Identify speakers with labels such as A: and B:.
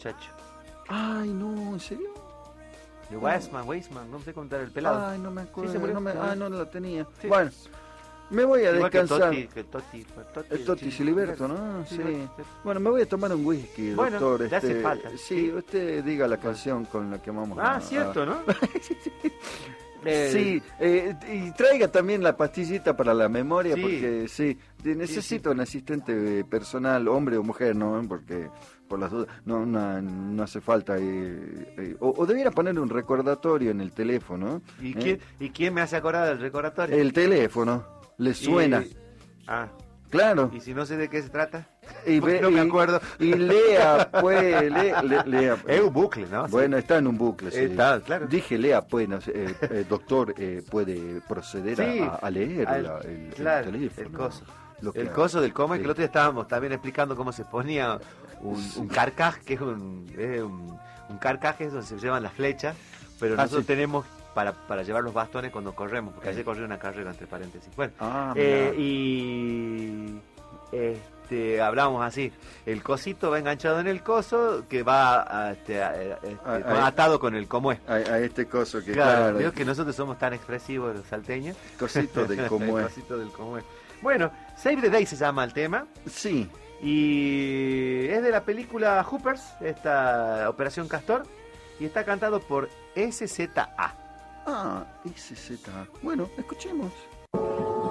A: muchacho.
B: Ay, no, ¿en serio?
A: De Weisman, no sé contar el pelado.
B: Ay, no me acuerdo.
A: Sí, se murió.
B: No la tenía.
A: Sí.
B: Bueno, me voy a
A: Igual
B: descansar.
A: que el Totti.
B: El Totti Siliberto, ¿no? Sí.
A: Sí.
B: Bueno, me voy a tomar un whisky,
A: Bueno,
B: doctor.
A: te hace falta.
B: Sí, usted diga la canción con la que vamos a...
A: Cierto, ¿no?
B: Sí, y traiga también la pastillita para la memoria,
A: Sí.
B: porque sí, necesito un asistente personal, hombre o mujer, ¿no? Porque por las dudas no hace falta. O debiera poner un recordatorio en el teléfono.
A: ¿Y quién me hace acordar del recordatorio?
B: El teléfono, le suena. Claro.
A: ¿Y si no sé de qué se trata?
B: Y
A: no me acuerdo.
B: Y lea, pues, lea.
A: Es un bucle, ¿no?
B: Bueno, está en un bucle. Sí.
A: Está, claro.
B: Dije, lea, pues, no sé, doctor, puede proceder a leer el teléfono.
A: El coso.
B: Lo que
A: El coso del cómo es
B: sí.
A: que el otro día estábamos también explicando cómo se ponía un carcaj, que es un carcaj, es donde se llevan las flechas, pero nosotros tenemos para llevar los bastones cuando corremos, porque ayer corrí una carrera entre paréntesis. Bueno, hablamos así, el cosito va enganchado en el coso, que va atado con el cómo es.
B: A este coso que
A: claro. Veo que nosotros somos tan expresivos los salteños.
B: Cosito del cómo es.
A: Cosito del cómo es. Bueno, Save the Day se llama el tema.
B: Sí.
A: Y es de la película Hoopers, esta Operación Castor, y está cantado por SZA.
B: SZA. Bueno, escuchemos.